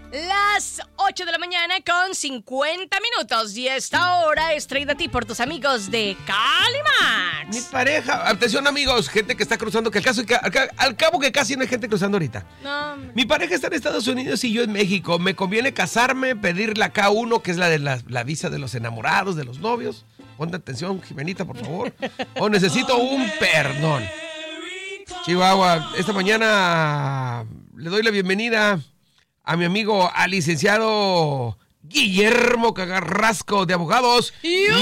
Las 8 de la mañana con 50 minutos. Y esta hora es traída a ti por tus amigos de Calimax. Mi pareja, atención amigos, gente que está cruzando, que al cabo que casi no hay gente cruzando ahorita. No. Mi pareja está en Estados Unidos y yo en México. Me conviene casarme, pedir la K1, que es la de la visa de los enamorados, de los novios. Ponte atención, Jimenita, por favor. O necesito un perdón. Chihuahua, esta mañana le doy la bienvenida a mi amigo, al licenciado Guillermo Carrasco de Abogados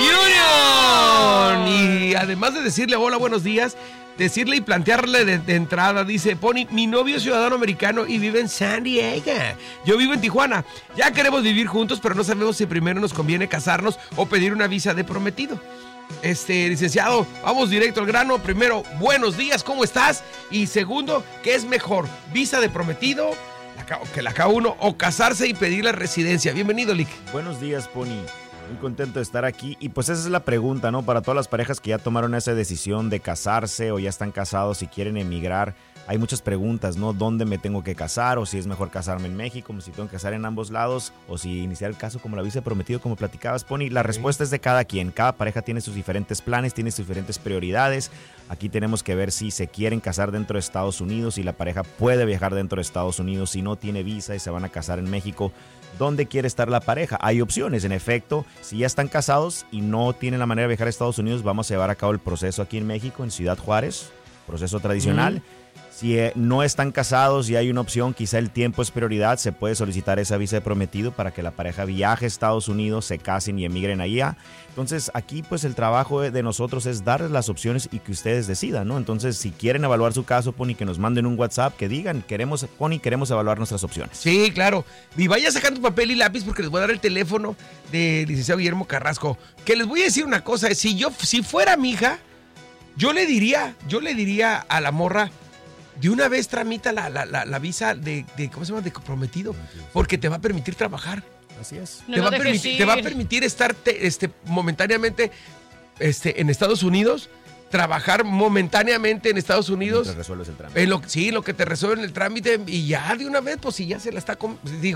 Union. Y además de decirle hola, buenos días, decirle y plantearle de entrada, dice Pony, mi novio es ciudadano americano y vive en San Diego. Yo vivo en Tijuana. Ya queremos vivir juntos, pero no sabemos si primero nos conviene casarnos o pedir una visa de prometido. Licenciado, vamos directo al grano. Primero, buenos días, ¿cómo estás? Y segundo, ¿qué es mejor? ¿Visa de prometido? Que la K1 o casarse y pedir la residencia. Bienvenido, Lick. Buenos días, Pony. Muy contento de estar aquí. Y pues esa es la pregunta, ¿no? Para todas las parejas que ya tomaron esa decisión de casarse o ya están casados y quieren emigrar. Hay muchas preguntas, ¿no? ¿Dónde me tengo que casar? O si es mejor casarme en México, o si tengo que casar en ambos lados, o si iniciar el caso como la visa de prometido, como platicabas, Pony. La respuesta es de cada quien. Cada pareja tiene sus diferentes planes, tiene sus diferentes prioridades. Aquí tenemos que ver si se quieren casar dentro de Estados Unidos, si la pareja puede viajar dentro de Estados Unidos, si no tiene visa y se van a casar en México. ¿Dónde quiere estar la pareja? Hay opciones, en efecto. Si ya están casados y no tienen la manera de viajar a Estados Unidos, vamos a llevar a cabo el proceso aquí en México, en Ciudad Juárez, proceso tradicional. Si no están casados y hay una opción, quizá el tiempo es prioridad, se puede solicitar esa visa de prometido para que la pareja viaje a Estados Unidos, se casen y emigren allá. Entonces aquí pues el trabajo de nosotros es darles las opciones y que ustedes decidan, ¿no? Entonces si quieren evaluar su caso, Pony, que nos manden un WhatsApp, que digan, queremos evaluar nuestras opciones. Sí, claro. Y vaya sacando papel y lápiz porque les voy a dar el teléfono del licenciado Guillermo Carrasco. Que les voy a decir una cosa, si fuera mi hija, yo le diría a la morra, de una vez tramita la visa de ¿cómo se llama? De comprometido, porque te va a permitir trabajar. Así es. Te va a permitir estar momentáneamente en Estados Unidos, trabajar momentáneamente en Estados Unidos. Mientras resuelves el trámite. Lo que te resuelven el trámite y ya de una vez, pues si ya se la está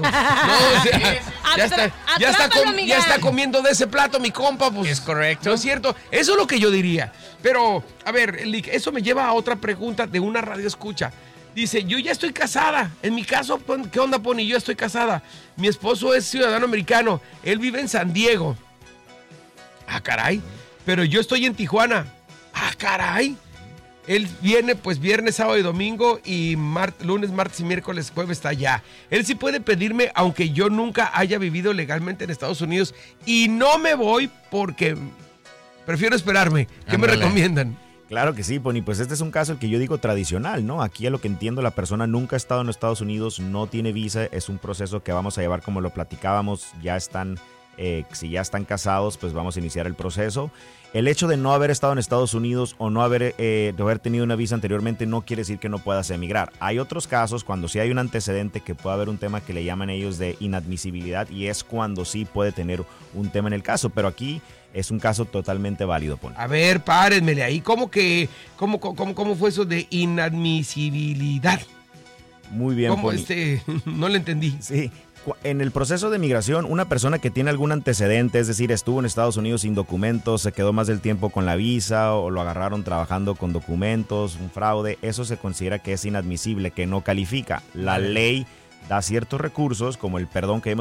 ya está comiendo de ese plato mi compa, pues. Es correcto. No es cierto. Eso es lo que yo diría. Pero, a ver, Lick, eso me lleva a otra pregunta de una radio escucha. Dice, yo ya estoy casada. En mi caso, ¿qué onda, Pony? Yo estoy casada. Mi esposo es ciudadano americano. Él vive en San Diego. Ah, caray. Pero yo estoy en Tijuana. Ah, caray. Él viene pues viernes, sábado y domingo y lunes, martes y miércoles, jueves está allá. Él sí puede pedirme, aunque yo nunca haya vivido legalmente en Estados Unidos y no me voy porque prefiero esperarme. ¿Qué me recomiendan? Claro que sí, Pony. Pues este es un caso el que yo digo tradicional, ¿no? Aquí a lo que entiendo, la persona nunca ha estado en Estados Unidos, no tiene visa, es un proceso que vamos a llevar como lo platicábamos, si ya están casados, pues vamos a iniciar el proceso. El hecho de no haber estado en Estados Unidos o no haber tenido una visa anteriormente no quiere decir que no puedas emigrar. Hay otros casos cuando sí hay un antecedente que puede haber un tema que le llaman ellos de inadmisibilidad y es cuando sí puede tener un tema en el caso, pero aquí es un caso totalmente válido, Pony. A ver, párenmele ahí. ¿Cómo fue eso de inadmisibilidad? Muy bien, Pony. No le entendí. Sí. En el proceso de migración, una persona que tiene algún antecedente, es decir, estuvo en Estados Unidos sin documentos, se quedó más del tiempo con la visa o lo agarraron trabajando con documentos, un fraude, eso se considera que es inadmisible, que no califica. La ley da ciertos recursos, como el perdón que hemos